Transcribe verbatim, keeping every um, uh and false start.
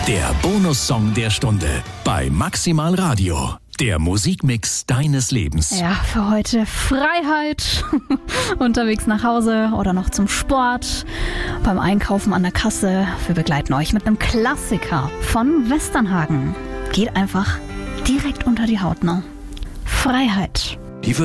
Der Bonussong der Stunde bei Maximal Radio. Der Musikmix deines Lebens. Ja, für heute Freiheit. Unterwegs nach Hause oder noch zum Sport. Beim Einkaufen an der Kasse. Wir begleiten euch mit einem Klassiker von Westernhagen. Geht einfach direkt unter die Haut, ne? Freiheit.